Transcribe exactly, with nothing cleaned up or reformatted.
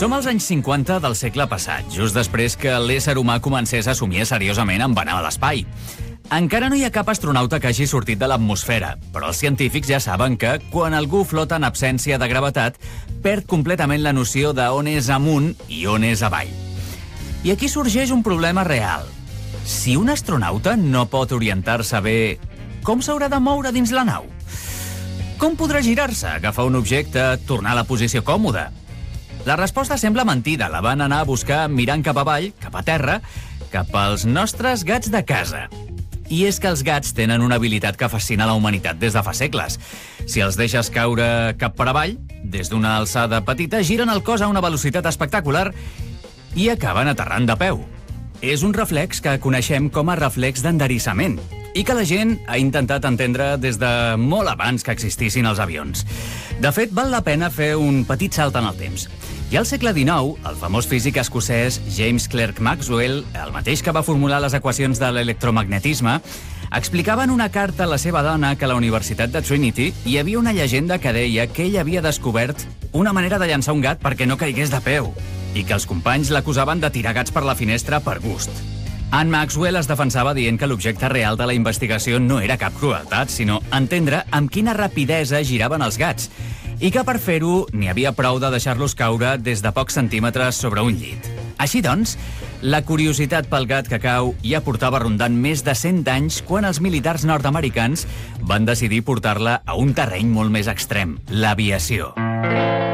Som als anys cinquanta del segle passat, just després que l'ésser humà comencés a somiar seriosament amb anar a l'espai. Encara no hi ha cap astronauta que hagi sortit de l'atmosfera, però els científics ja saben que, quan algú flota en absència de gravetat, perd completament la noció d'on és amunt i on és avall. I aquí sorgeix un problema real. Si un astronauta no pot orientar-se bé, com s'haurà de moure dins la nau? Com podrà girar-se, agafar un objecte, tornar a la posició còmoda? La resposta sembla mentida, la van anar a buscar mirant cap avall, cap a terra, cap als nostres gats de casa. I és que els gats tenen una habilitat que fascina la humanitat des de fa segles. Si els deixes caure cap per avall, des d'una alçada petita, giren el cos a una velocitat espectacular i acaben aterrant de peu. És un reflex que coneixem com a reflex d'enderissament i que la gent ha intentat entendre des de molt abans que existissin els avions. De fet, val la pena fer un petit salt en el temps. I al segle dinou, el famós físic escocès James Clerk Maxwell, el mateix que va formular les equacions de l'electromagnetisme, explicava en una carta a la seva dona que a la Universitat de Trinity hi havia una llegenda que deia que ell havia descobert una manera de llançar un gat perquè no caigués de peu i que els companys l'acusaven de tirar gats per la finestra per gust. Anne Maxwell es defensava dient que l'objecte real de la investigació no era cap crueltat, sinó entendre amb quina rapidesa giraven els gats, i que per fer-ho n'hi havia prou de deixar-los caure des de pocs centímetres sobre un llit. Així doncs, la curiositat pel gat que cau ja portava rondant més de cent anys quan els militars nord-americans van decidir portar-la a un terreny molt més extrem, l'aviació.